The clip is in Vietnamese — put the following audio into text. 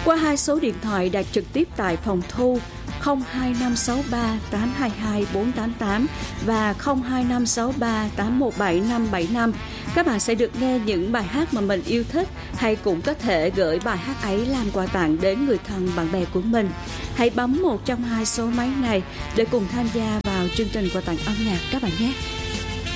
Qua 2 số điện thoại đặt trực tiếp tại phòng thu 02563 822 488 và 02563 817 575. Các bạn sẽ được nghe những bài hát mà mình yêu thích, hay cũng có thể gửi bài hát ấy làm quà tặng đến người thân bạn bè của mình. Hãy bấm một trong 2 số máy này để cùng tham gia vào chương trình quà tặng âm nhạc các bạn nhé.